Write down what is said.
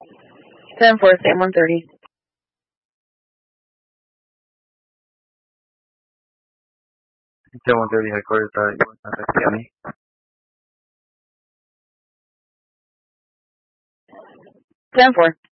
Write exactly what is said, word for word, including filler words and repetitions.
ten four, Sam one thirty. Sam one thirty headquarters, uh, you want to contact the county? ten four.